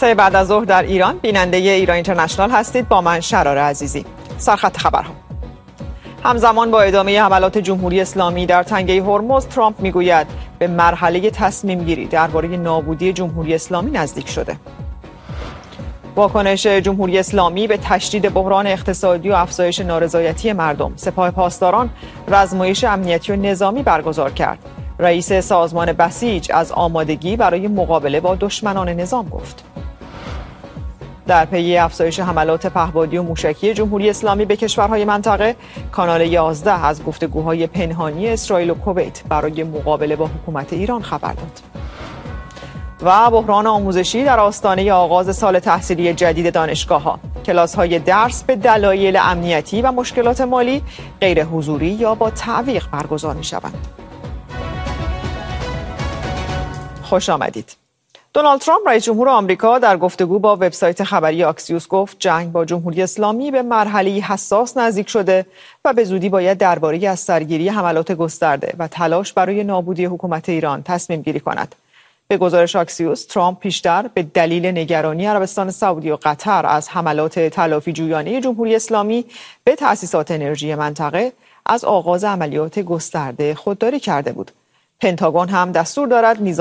سه بعد از ظهر در ایران بیننده ایران اینترنشنال هستید با من شرار عزیزی. سرخط خبرها. همزمان با ادامه حملات جمهوری اسلامی در تنگه هرمز، ترامپ میگوید به مرحله تصمیم گیری درباره نابودی جمهوری اسلامی نزدیک شده. واکنش جمهوری اسلامی به تشدید بحران اقتصادی و افزایش نارضایتی مردم، سپاه پاسداران رزمایش امنیتی و نظامی برگزار کرد. رئیس سازمان بسیج از آمادگی برای مقابله با دشمنان نظام گفت. در پی افزایش حملات پهپادی و موشکی جمهوری اسلامی به کشورهای منطقه، کانال 11 از گفتگوهای پنهانی اسرائیل و کویت برای مقابله با حکومت ایران خبر داد. و بحران آموزشی در آستانه آغاز سال تحصیلی جدید دانشگاه‌ها. کلاس‌های درس به دلایل امنیتی و مشکلات مالی غیر حضوری یا با تعویق برگزار می‌شوند. خوش آمدید. دونالد ترامپ رئیس جمهور آمریکا در گفتگو با وبسایت خبری آکسیوس گفت جنگ با جمهوری اسلامی به مرحله حساس نزدیک شده و به زودی باید درباره از سرگیری حملات گسترده و تلاش برای نابودی حکومت ایران تصمیم گیری کند. به گزارش آکسیوس، ترامپ پیشتر به دلیل نگرانی عربستان سعودی و قطر از حملات تلافی جویانه جمهوری اسلامی به تأسیسات انرژی منطقه از آغاز عملیات گسترده خودداری کرده بود. پنتاگون هم دستور دارد